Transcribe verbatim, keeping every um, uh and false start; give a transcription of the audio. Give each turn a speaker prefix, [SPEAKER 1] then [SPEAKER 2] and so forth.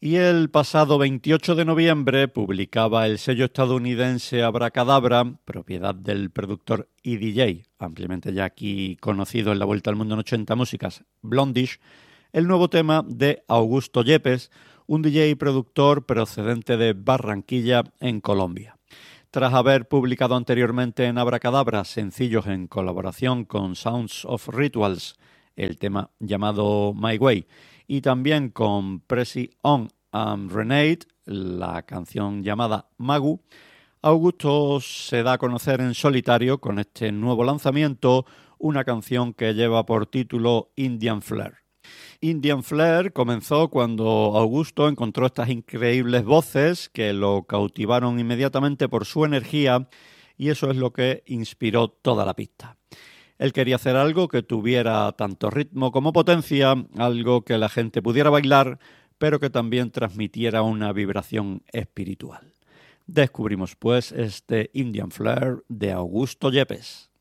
[SPEAKER 1] Y el pasado veintiocho de noviembre publicaba el sello estadounidense Abracadabra, propiedad del productor y D J, ampliamente ya aquí conocido en la Vuelta al Mundo en ochenta Músicas, Blondish, el nuevo tema de Augusto Yepes, un D J y productor procedente de Barranquilla, en Colombia. Tras haber publicado anteriormente en Abracadabra sencillos en colaboración con Sounds of Rituals, el tema llamado My Way, y también con Pressy On and Renate, la canción llamada Magu, Augusto se da a conocer en solitario con este nuevo lanzamiento, una canción que lleva por título Indian Flair. Indian Flair comenzó cuando Augusto encontró estas increíbles voces que lo cautivaron inmediatamente por su energía, y eso es lo que inspiró toda la pista. Él quería hacer algo que tuviera tanto ritmo como potencia, algo que la gente pudiera bailar, pero que también transmitiera una vibración espiritual. Descubrimos pues este Indian Flair de Augusto Yepes.